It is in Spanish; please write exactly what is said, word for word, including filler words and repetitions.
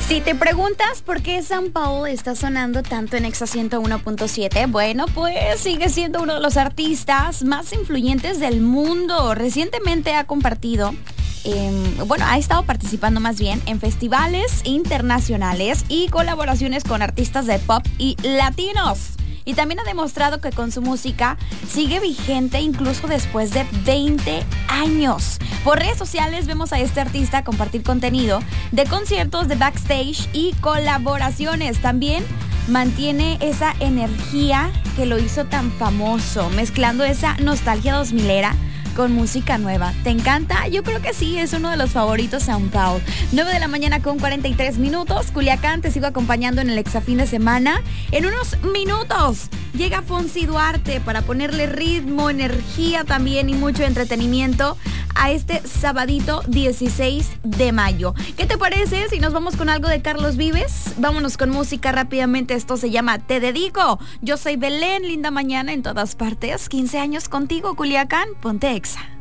Si te preguntas por qué Sean Paul está sonando tanto en Exa ciento uno punto siete, bueno, pues sigue siendo uno de los artistas más influyentes del mundo. Recientemente ha compartido, eh, bueno, ha estado participando más bien en festivales internacionales y colaboraciones con artistas de pop y latinos. Y también ha demostrado que con su música sigue vigente incluso después de veinte años. Por redes sociales vemos a este artista compartir contenido de conciertos, de backstage y colaboraciones. También mantiene esa energía que lo hizo tan famoso, mezclando esa nostalgia dos milera con música nueva. ¿Te encanta? Yo creo que sí, es uno de los favoritos Sean Paul. nueve de la mañana con cuarenta y tres minutos. Culiacán, te sigo acompañando en el Exa fin de semana. En unos minutos llega Fonsi Duarte para ponerle ritmo, energía también y mucho entretenimiento a este sabadito dieciséis de mayo. ¿Qué te parece si nos vamos con algo de Carlos Vives? Vámonos con música rápidamente. Esto se llama Te Dedico. Yo soy Belén, linda mañana en todas partes. quince años contigo, Culiacán. Ponte Exa.